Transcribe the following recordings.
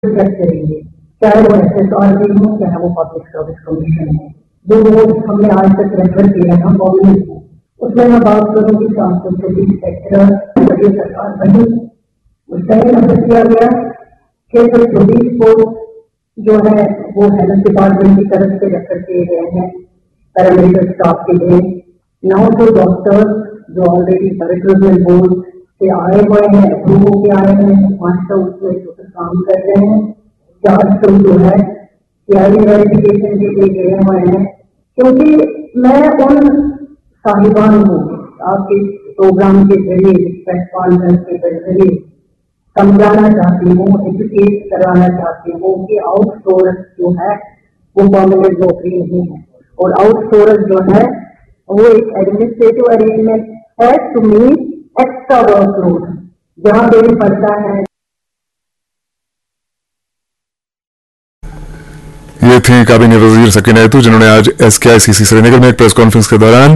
करेंगे, चाहे वो SSRB हो चाहे वो पब्लिक सर्विस कमीशन है। जो वो हमने आज तक रेफर किया है गवर्नमेंट को, उसमें मैं बात करूँ कि सांस्कृतिक सेक्टर सरकार बनी, उसका ये नजर किया गया कि जो पुलिस को जो है वो हेल्थ डिपार्टमेंट की तरफ से रेफर किए गए हैं पैरामेडिकल स्टाफ के लिए। 900 डॉक्टर्स जो ऑलरेडी रिक्रूटमेंट बोर्ड से आए हुए हैं, अप्रूव होके आए हैं, 500 उसमें टोटल काम कर रहे हैं। 400 जो है सीआईडी वेरिफिकेशन के लिए गए हुए हैं। क्योंकि मैं उन साहिबान को आपके प्रोग्राम के जरिए रिस्पेक्ट कॉन्फ्रेंस के जरिए समझाना चाहती हूँ, एजुकेट कराना चाहती हूँ कि आउटसोर्स जो है वो परमानेंट नौकरी नहीं है, और आउटसोर्स जो है वो एक एडमिनिस्ट्रेटिव अरेंजमेंट है टू मीट एक्स्ट्रा वर्कलोड जहाँ पे भी पड़ता है। ये थी काबीना वजीर सकीना ऐतू, जिन्होंने आज SKICC श्रीनगर में एक प्रेस कॉन्फ्रेंस के दौरान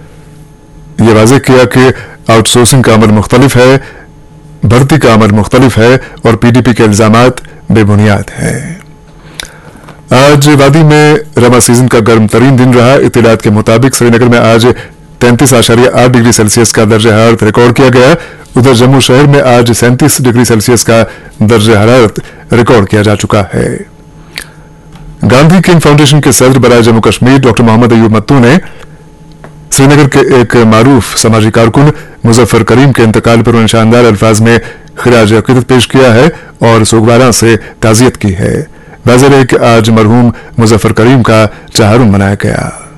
ये वाज़ेह किया कि आउटसोर्सिंग का अमल मुख्तलिफ है, भर्ती का अमल मुख्तलिफ है और PDP के इल्जामात बेबुनियाद हैं। आज वादी में रमा सीजन का गर्म तरीन दिन रहा। इत्तलात के मुताबिक श्रीनगर में आज 33.8 डिग्री सेल्सियस का दर्जा हरारत रिकॉर्ड किया गया। उधर जम्मू शहर में आज 37 डिग्री सेल्सियस का दर्जा हरारत रिकॉर्ड किया जा चुका है। गांधी किंग फाउंडेशन के सदर बराए जम्मू कश्मीर डॉक्टर मोहम्मद अयूब मत्तू ने श्रीनगर के एक मारूफ समाजी कारकुन मुजफ्फर करीम के इंतकाल पर उन्हें शानदार अल्फाज में खिराज अकीदत पेश किया है और सोगवारा से ताजियत की है। वाज़ेह है कि आज मरहूम मुजफ्फर करीम का चहारुम मनाया गया।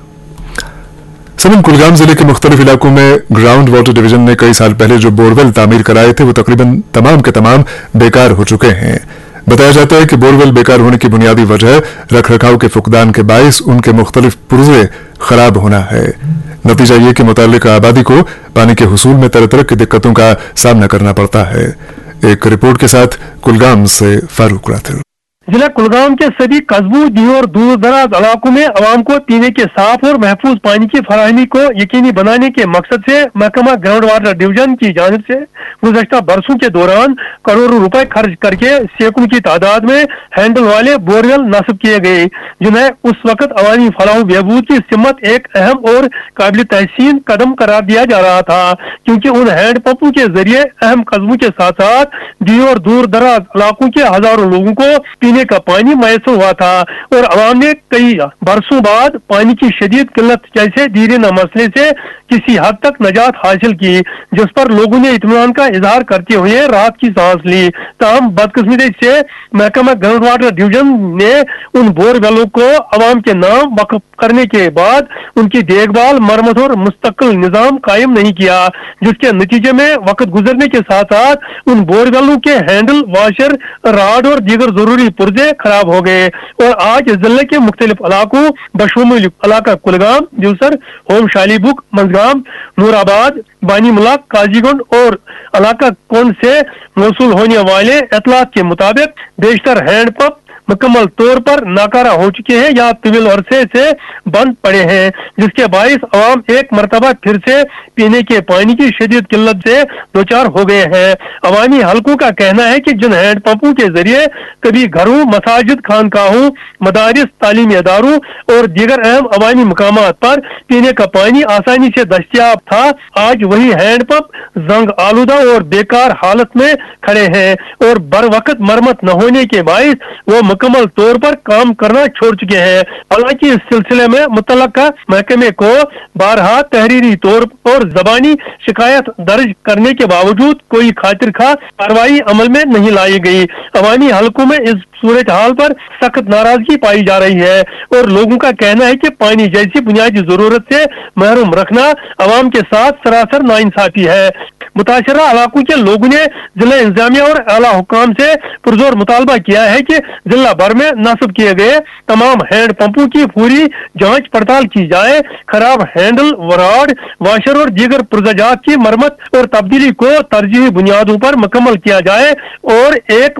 सबन कुलगाम जिले के मुख्तलिफ इलाकों में ग्राउंड वाटर डिवीजन ने कई साल पहले जो बोरवेल तामीर कराए थे वो तकरीबन तमाम के तमाम बेकार हो चुके हैं। बताया जाता है कि बोरवेल बेकार होने की बुनियादी वजह रखरखाव के फुकदान के बायस उनके मुख्तलिफ पुर्जे खराब होना है। नतीजा ये कि मुताल्लिका आबादी को पानी के हुसूल में तरह तरह की दिक्कतों का सामना करना पड़ता है। एक रिपोर्ट के साथ कुलगाम से फारूक राथिर। जिला कुलगाम के सभी कस्बों, दी और दूर दराज इलाकों में आवाम को पीने के साफ और महफूज पानी की फराहमी को यकीनी बनाने के मकसद से महकमा ग्राउंड वाटर डिवीजन की जानिब से गुज़श्ता बरसों के दौरान करोड़ों रुपए खर्च करके सैकड़ों की तादाद में हैंडल वाले बोरवेल नस्ब किए गए, जिन्हें उस वक्त अवामी फलाह बहबूद की सिमत एक अहम और काबिल तहसीन कदम करार दिया जा रहा था, क्योंकि उन हैंड पंपों के जरिए अहम कस्बों के साथ साथ दी और दूर दराज इलाकों के हजारों लोगों को पीने का पानी मैसर हुआ था। और अवाम ने कई बरसों बाद पानी की शदीद किल्लत जैसे दीरीना मसले से किसी हद तक नजात हासिल की, जिस पर लोगों ने इत्मीनान का इजहार करते हुए राहत की सांस ली। ताहम बदकिस्मती से महकमा ग्राउंड वाटर डिवीजन ने उन बोरवेलों को अवाम के नाम वक्फ करने के बाद उनकी देखभाल, मरम्मत और मुस्तकिल निजाम कायम नहीं किया, जिसके नतीजे में वक्त गुजरने के साथ साथ उन बोरवेलों के हैंडल, वाशर, राड और दीगर जरूरी पुर्जे खराब हो गए। और आज जिले के मुख्तलिफ इलाकों बशमूल इलाका कुलगाम, दिवसर, होम शालीबुक, मजगाम, नूराबाद, बानी मुलाक, काजीगुंड और इलाका कोन से मौसूल होने वाले इतलात के मुताबिक बेशतर हैंड पंप मुकम्मल तौर पर नाकारा हो चुके हैं या तवील अरसे से बंद पड़े हैं, जिसके बायस अवाम एक मरतबा फिर से पीने के पानी की शदीद किल्लत से दो चार हो गए हैं। अवामी हलकों का कहना है कि जिन हैंड पंपों के जरिए कभी घरों, मसाजिद, खानकाहों, मदारिस, तालीमी अदारों और दीगर अहम अवामी मकामात पर पीने का पानी आसानी से दस्तियाब था, आज वही हैंड पंप जंग आलूदा और बेकार हालत में खड़े हैं और बर वक्त मरम्मत न होने के बायस वो मुकम्मल तौर पर काम करना छोड़ चुके हैं। हालांकि इस सिलसिले में मुतल्लका महकमे को बारहा तहरीरी तौर और जबानी शिकायत दर्ज करने के बावजूद कोई खातिर खा कार्रवाई अमल में नहीं लाई गई। अवामी हलकों में इस सूरत हाल पर सख्त नाराजगी पाई जा रही है और लोगों का कहना है कि पानी जैसी बुनियादी जरूरत से महरूम रखना अवाम के साथ सरासर नाइंसाफी है। मुताशरा इलाकों के लोगों ने जिला इंतजामिया और आला हुकाम से पुरजोर मुतालबा किया है कि जिला भर में नस्ब किए गए तमाम हैंड पंपों की पूरी जांच पड़ताल की जाए, खराब हैंडल, वराड, वाशर और दीगर पुर्जाजात की मरम्मत और तब्दीली को तरजीही बुनियादों पर मुकम्मल किया जाए और एक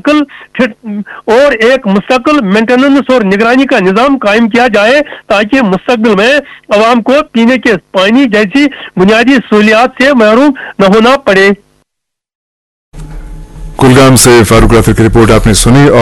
मुस्तकिल मेंटेनेंस और निगरानी का निजाम कायम किया जाए, ताकि मुस्तकबिल में अवाम को पीने के पानी जैसी बुनियादी सहूलियात से महरूम न होना पड़े। कुलगाम से फारूक राथिर की रिपोर्ट आपने सुनी।